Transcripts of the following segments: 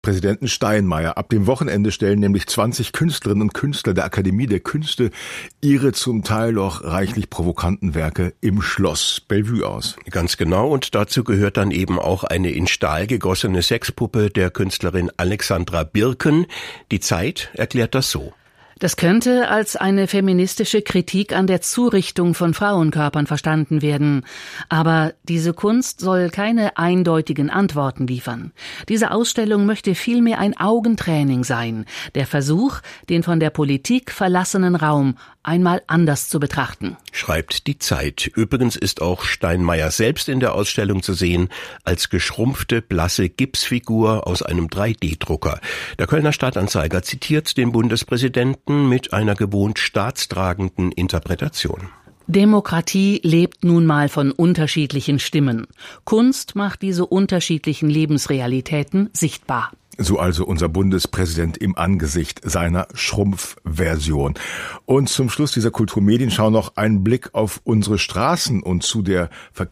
Präsidenten Steinmeier. Ab dem Wochenende stellen nämlich 20 Künstlerinnen und Künstler der Akademie der Künste ihre zum Teil auch reichlich provokanten Werke im Schloss Bellevue aus. Ganz genau, und dazu gehört dann eben auch eine in Stahl gegossene Sexpuppe der Künstlerin Alexandra Birken. Die Zeit erklärt das so. Das könnte als eine feministische Kritik an der Zurichtung von Frauenkörpern verstanden werden. Aber diese Kunst soll keine eindeutigen Antworten liefern. Diese Ausstellung möchte vielmehr ein Augentraining sein. Der Versuch, den von der Politik verlassenen Raum einmal anders zu betrachten. Schreibt die Zeit. Übrigens ist auch Steinmeier selbst in der Ausstellung zu sehen, als geschrumpfte, blasse Gipsfigur aus einem 3D-Drucker. Der Kölner Stadtanzeiger zitiert den Bundespräsidenten mit einer gewohnt staatstragenden Interpretation. Demokratie lebt nun mal von unterschiedlichen Stimmen. Kunst macht diese unterschiedlichen Lebensrealitäten sichtbar. So also unser Bundespräsident im Angesicht seiner Schrumpfversion. Und zum Schluss dieser Kulturmedienschau noch ein Blick auf unsere Straßen und zu der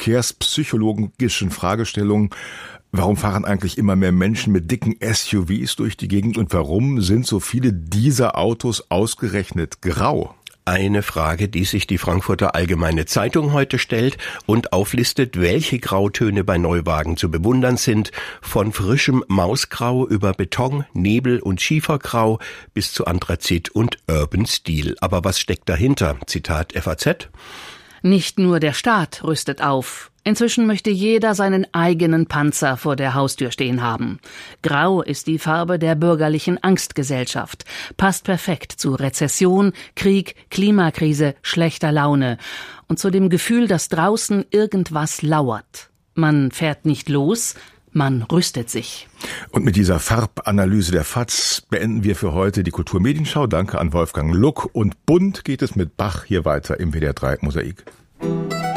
verkehrspsychologischen Fragestellung: Warum fahren eigentlich immer mehr Menschen mit dicken SUVs durch die Gegend und warum sind so viele dieser Autos ausgerechnet grau? Eine Frage, die sich die Frankfurter Allgemeine Zeitung heute stellt und auflistet, welche Grautöne bei Neuwagen zu bewundern sind, von frischem Mausgrau über Beton, Nebel und Schiefergrau bis zu Anthrazit und Urban Steel. Aber was steckt dahinter? Zitat FAZ. Nicht nur der Staat rüstet auf. Inzwischen möchte jeder seinen eigenen Panzer vor der Haustür stehen haben. Grau ist die Farbe der bürgerlichen Angstgesellschaft. Passt perfekt zu Rezession, Krieg, Klimakrise, schlechter Laune und zu dem Gefühl, dass draußen irgendwas lauert. Man fährt nicht los, man rüstet sich. Und mit dieser Farbanalyse der FAZ beenden wir für heute die Kulturmedienschau. Danke an Wolfgang Luck. Und bunt geht es mit Bach hier weiter im WDR 3 Mosaik.